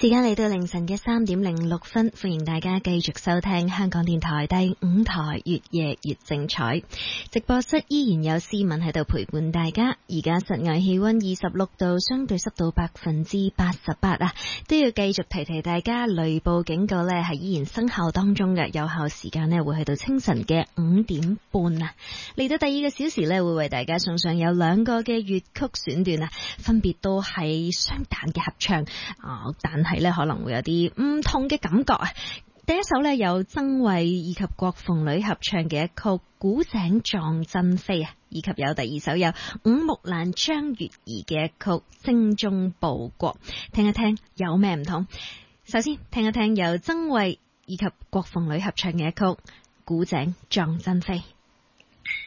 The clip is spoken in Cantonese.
時間嚟到凌晨嘅3:06，歡迎大家繼續收聽香港電台第5台越夜越精彩直播室，依然有思敏喺度陪伴大家。而家室外氣溫26度，相對濕度88%啊，都要繼續提大家，雷暴警告呢係依然生效當中嘅，有效時間呢會去到清晨嘅5點半啊。嚟到第2個小時呢，會為大家送上有2個嘅粵曲選段啊，分別都係雙彈嘅合唱但係咧可能會有啲唔同嘅感覺啊！第一首咧有曾慧以及郭鳳女合唱嘅一曲《古井撞珍妃》啊，以及有第2首有伍木蘭張月兒嘅一曲《精忠報國》，聽一聽有咩唔同？首先聽一聽由曾慧以及郭鳳女合唱嘅一曲《古井撞珍妃》。